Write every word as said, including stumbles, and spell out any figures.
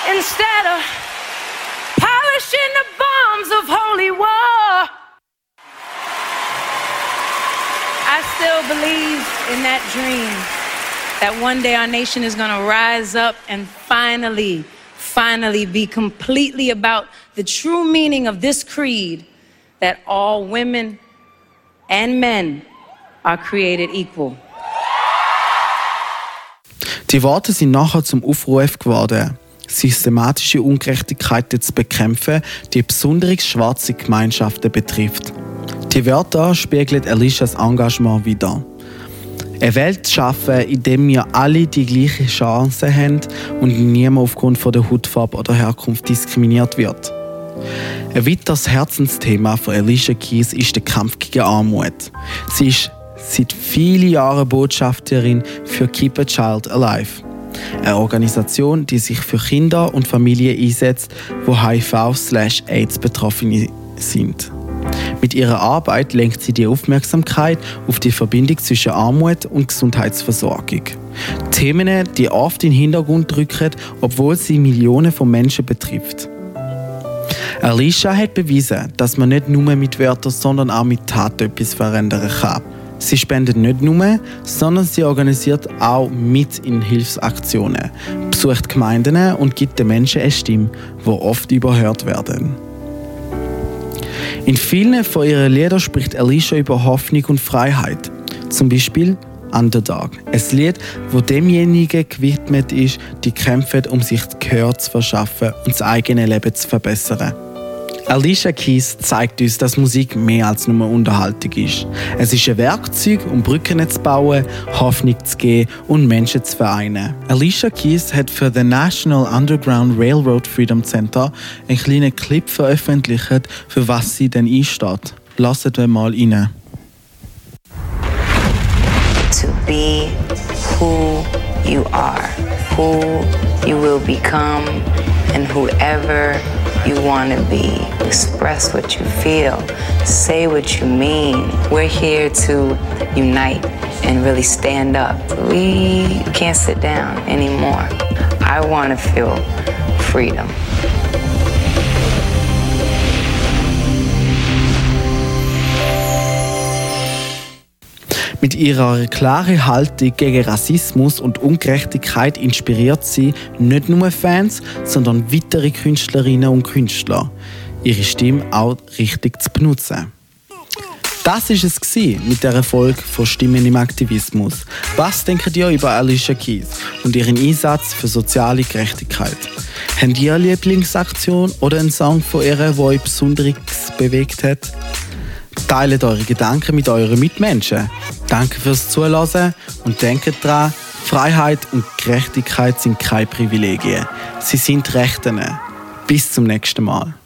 instead of polishing the bombs of holy war. I still believe in that dream that one day our nation is going to rise up and finally, finally be completely about the true meaning of this creed, that all women and men are created equal. Die Worte sind nachher zum Aufruf geworden, systematische Ungerechtigkeiten zu bekämpfen, die besonders schwarze Gemeinschaften betrifft. Die Wörter spiegeln Alishas Engagement wider. Eine Welt zu schaffen, in der wir alle die gleichen Chancen haben und niemand aufgrund von der Hautfarbe oder Herkunft diskriminiert wird. Ein weiteres Herzensthema von Alicia Keys ist der Kampf gegen Armut. Sie ist seit vielen Jahren Botschafterin für Keep a Child Alive, eine Organisation, die sich für Kinder und Familien einsetzt, die H I V/AIDS betroffen sind. Mit ihrer Arbeit lenkt sie die Aufmerksamkeit auf die Verbindung zwischen Armut und Gesundheitsversorgung. Themen, die oft in den Hintergrund rücken, obwohl sie Millionen von Menschen betrifft. Alicia hat bewiesen, dass man nicht nur mit Wörtern, sondern auch mit Taten etwas verändern kann. Sie spendet nicht nur, sondern sie organisiert auch mit in Hilfsaktionen, besucht Gemeinden und gibt den Menschen eine Stimme, die oft überhört werden. In vielen von ihren Liedern spricht Alicia über Hoffnung und Freiheit. Zum Beispiel Underdog, ein Lied, das demjenigen gewidmet ist, die kämpfen, um sich Gehör zu verschaffen und das eigene Leben zu verbessern. Alicia Keys zeigt uns, dass Musik mehr als nur Unterhaltung ist. Es ist ein Werkzeug, um Brücken zu bauen, Hoffnung zu geben und Menschen zu vereinen. Alicia Keys hat für den National Underground Railroad Freedom Center einen kleinen Clip veröffentlicht, für was sie denn einsteht. Lasst wir mal rein. To be who you are, who you will become, and whoever you want to be. Express what you feel. Say what you mean. We're here to unite and really stand up. We can't sit down anymore. I want to feel freedom. Mit ihrer klaren Haltung gegen Rassismus und Ungerechtigkeit inspiriert sie nicht nur Fans, sondern weitere Künstlerinnen und Künstler, ihre Stimme auch richtig zu benutzen. Das war es mit der Folge von Stimmen im Aktivismus. Was denkt ihr über Alicia Keys und ihren Einsatz für soziale Gerechtigkeit? Habt ihr eine Lieblingsaktion oder einen Song von ihr, der euch besonders bewegt hat? Teilt eure Gedanken mit euren Mitmenschen. Danke fürs Zuhören und denkt daran, Freiheit und Gerechtigkeit sind keine Privilegien. Sie sind Rechte. Bis zum nächsten Mal.